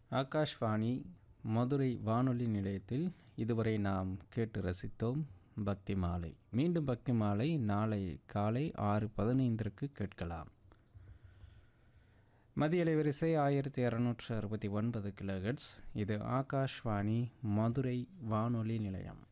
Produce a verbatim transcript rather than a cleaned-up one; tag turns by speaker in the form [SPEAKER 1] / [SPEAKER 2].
[SPEAKER 1] ஆகாஷ்வாணி மதுரை வானொலி நிலையத்தில் இதுவரை நாம் கேட்டு ரசித்தோம் பக்தி மாலை. மீண்டும் பக்தி மாலை நாளை காலை ஆறு பதினைந்திற்கு கேட்கலாம். மதிய அலைவரிசை ஆயிரத்தி இரநூற்று அறுபத்தி ஒன்பது கிலோஹெர்ட்ஸ். இது ஆகாஷ்வாணி மதுரை வானொலி நிலையம்.